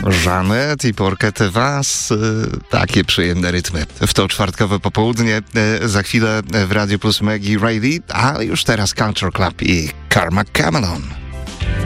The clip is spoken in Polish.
Żanet i Porquete Was, takie przyjemne rytmy. W to czwartkowe popołudnie, za chwilę w Radio Plus Maggie Reilly, a już teraz Culture Club i Karma Camelon.